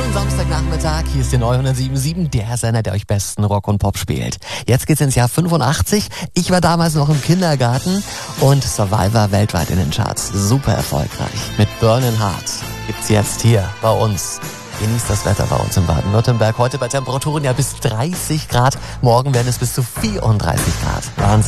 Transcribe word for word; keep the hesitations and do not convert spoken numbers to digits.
Schönen Samstagnachmittag. Hier ist der neunhundertsieben Komma sieben, der Sender, der euch besten Rock und Pop spielt. Jetzt geht's ins Jahr fünfundachtzig. Ich war damals noch im Kindergarten und Survivor weltweit in den Charts. Super erfolgreich. Mit Burning Heart gibt's jetzt hier bei uns. Genießt das Wetter bei uns in Baden-Württemberg. Heute bei Temperaturen ja bis dreißig Grad. Morgen werden es bis zu vierunddreißig Grad. Wahnsinn.